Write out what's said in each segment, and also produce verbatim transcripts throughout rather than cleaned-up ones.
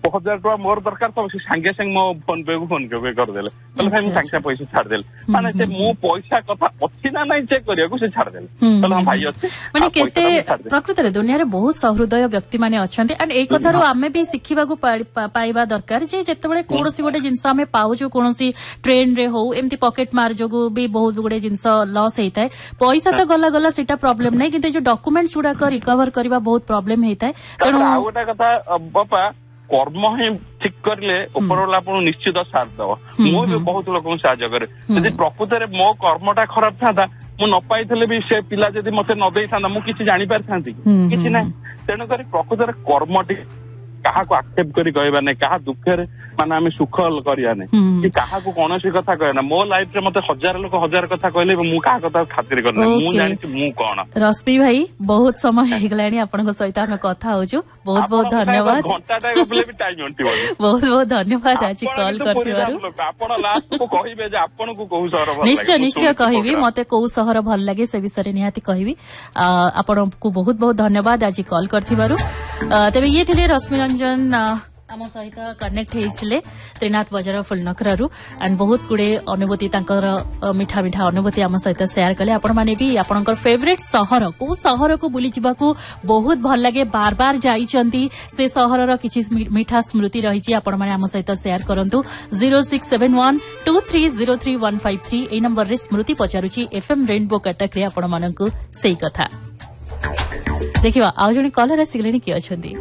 हजार टका मोर दरकार तो सांगे सांगे मो फोन पे को फोन पे करदेले कहले भाई मु सांगे पैसा छाड़देले माने से मु पैसा कथा अछि ना नहीं चेक करिया को से छाड़देले कहले हम भाई अछि माने केते प्रकृत रे दुनिया रे बहुत सहृदय व्यक्ति माने अछंती एंड ए कथारो आमे भी शिखिबा को पाइबा दरकार जे जेतेबेले कोनोसी गोटे जिंस आमे पाउजो कोनोसी ट्रेन रे हो एमती पॉकेट मार जोगु भी बहुत गुडे जिंस लॉस हेताय पैसा तो गला गला सेटा प्रॉब्लम नै किंतु जो डॉक्यूमेंट्स गुडा को रिकवर करबा बहुत प्रॉब्लम हेताय तेणु आ गोटा कथा बापा कर्म ही ठीक करले ऊपर वाला आपन निश्चित साथ दव मो भी बहुत लोक साहाय्य करे यदि प्रकृत रे मो कर्मटा खराब था मु न पाइथले भी से पिला यदि मते न देई था मु किछि जानि पार थांती किछि ना तेणु करी प्रकृत रे कर्मटी कहा को आक्षेप करी कहबा नै कहा दुखे रे माने आमे सुख करिया नै कि कहा को कोनोसी कथा कहना मो लाइफ रे मते हजार लोक हजार कथा कहले मु कहा कथा खातिर करना मु जानि छि मु कोन रश्मि भाई बहुत समय हे गलानी आपन को सहित हम कथा होजु बहुत बहुत धन्यवाद घंटा टा गबले भी टाइम अंटी बहुत बहुत धन्यवाद आज कॉल करथिबारु आपन लास्ट को कहिबे जे आपन को कहू सहर भल निश्चय निश्चय कहिबी मते को सहर भल लागे से विषय निहाती कहिबी आपन को बहुत बहुत धन्यवाद आज कॉल करथिबारु तबे ये थिले रश्मि रंजन आम सहित कनेक्ट होइसिले त्रिनाथ बजार फुलनखरारू एंड बहुत गुडे अनुभूति तांकर मिठा मिठा अनुभूति आम सहित शेयर कले आपण माने भी आपणकर फेवरेट सहर को सहर को बुली जिबाकू बहुत भल लागे बार बार जाइचंती से सहरर किछि मिठा स्मृति रहिछि आपण माने आम सहित शेयर करंतु zero six seven one two three zero three one five three ए नंबर रे स्मृति पचारुछि एफएम रेनबो कटक रे आपण मानकू सेही कथा देखिबा आ जणी कॉलर आसिगलेनी कि अछंती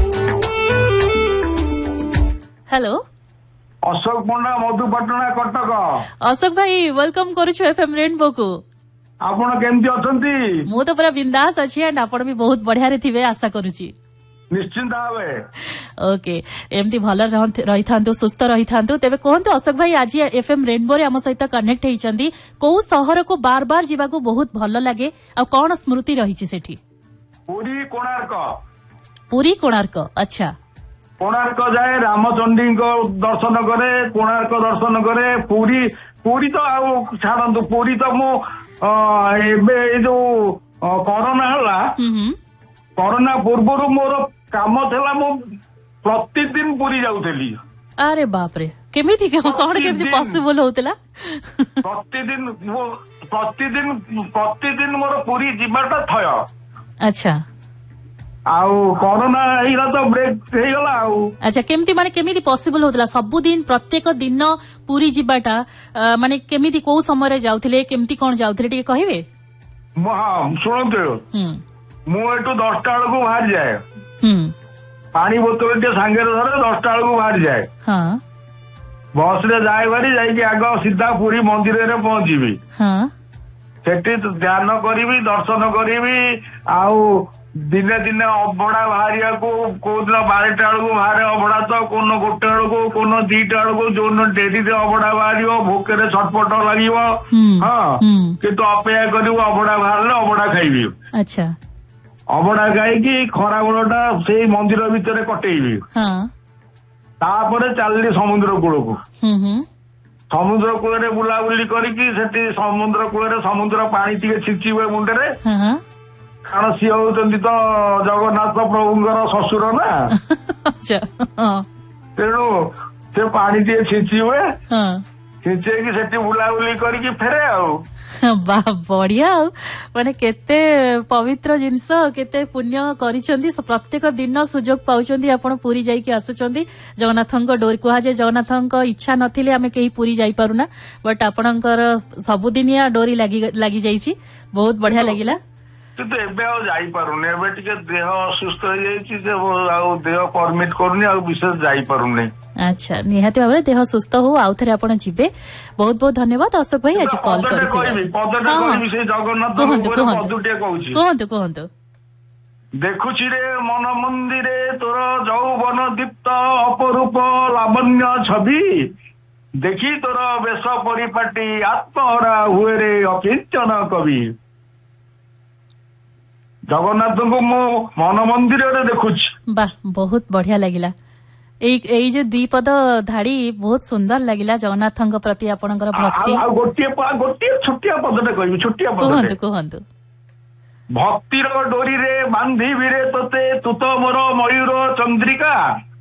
हेलो अशोक पंडा मधुपाटना कटक अशोक भाई वेलकम करूछु एफएम रेनबो को आपण केमती अछंती मु तो पूरा बिंदास अछि एंड आपण भी बहुत बढ़िया रे थिबे आशा करूछि निश्चिंत भावे ओके एमती भल रही थांतु सुस्थ रही थांतु तेबे कोहंतु अशोक भाई आज एफएम रेनबो रे हम सहित कनेक्ट हेइचंदी को शहर को बार बार जीवा को बहुत भल लागे आ कोन स्मृति रही छि सेठी पुरी कोणार्क पुरी कोणार्क अच्छा कोणार्क जाए रामचंडी को दर्शन करे कोणार्क दर्शन करे पुरी पुरी तो आउ छाड़ू पुरी तो मु एबे जो कोरोना हला कोरोना पूर्व मोर काम थला मु प्रतिदिन पुरी जाउथली अरे बाप रे केमिति कोन केमिति पॉसिबल होतला प्रतिदिन प्रतिदिन प्रतिदिन मोर पुरी जीवाटा थय अच्छा आउ कोरोना हेला तो ब्रेक हे गला आउ अच्छा केमिति माने केमिति पॉसिबल होतला सब दिन प्रत्येक दिन पूरी जिबाटा माने केमिति को समय रे जाउथिले केमिति कोन जाउथिले टिके कहिबे हां सुनते हम मु एटू दसटा बेलू बाहर जाए हम पानी बोतल टे सांगे धरे दसटा बेलू बाहर जाए हां बस रे जाए बारी जाई के आगो सीधा पूरी मंदिर रे पहुंचीबी हां सेठी ध्यान करीबी दर्शन करीबी आउ दिने दिने अबड़ा बाहरिया को कोदिन बारटा बेलू बाहर अबड़ा तो कोन गोटे बेलू कोन दीटा बेलू जो डेरी रे अबड़ा बाहर भोके छटपट लगे हाँ किंतु अपेक्षा करू अबड़ा बाहर अबड़ा खाइबी अच्छा अबड़ा खाई खरा बेलटा से मंदिर भितर कटेबी तापर चलली समुद्र कूल को समुद्र कूल बुलाबुली करके समुद्र कूल समुद्र पानी टी छिची हुए मुंडे कारण सी होती तो जगन्नाथ प्रभुंर शशुर ना तेणु से पानी टी छिची हुए छिचेकी सेठी बुलाबुली करके फेरे आउ वाह बढ़िया माने केते पवित्र जिनस केते पुण्य करिसेंती प्रत्येक दिन सुजोग पाउचंती आपण पुरी जाई के आसुचंती जगन्नाथंक डोरी कुहा जे जगन्नाथंक इच्छा नथिले आमे केही पुरी जाई पारुना बट आपणकर सबुदिनिया डोरी लागी लागी जाईची बहुत बढ़िया लागिला किंतु एबे आ जाई पारुने एबे टिके देह असुस्थ हो जाईची जे आ देह परमिट करनी आ विशेष जाई पारुने अच्छा निहाती भाबरे देह सुस्थ हो आउ थरे आपण जिबे बहुत बहुत धन्यवाद अशोक भाई आज कॉल करथिले पदटे कहबी से जगन्नाथ पदुटे कहूची कहंतु कहंतु देखुची रे मन मंदिरे तोर यौवन दीप्त अपरूप लावण्य छवि देखी तोर वेश परिपाटी आत्महरा हुए रे अकिंचन कवि जगन्नाथ को मु मन मंदिर रे देखुची वाह बहुत बढ़िया लागिला एई जे द्विपद धाड़ी बहुत सुंदर लागिला जगन्नाथଙ୍କ प्रति आपणकर भक्ति आ गोटिए गोटिए छोटिया पदटे कहबी छोटिया पदटे कहंतु कहंतु भक्तिर डोरी रे बांधी रे तोते तू तो मोर मयूर चंद्रिका